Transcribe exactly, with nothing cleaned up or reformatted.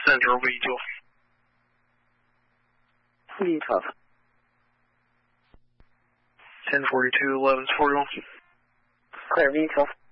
Central V twelve. V twelve. ten forty-two, eleven forty-one. Clear V twelve.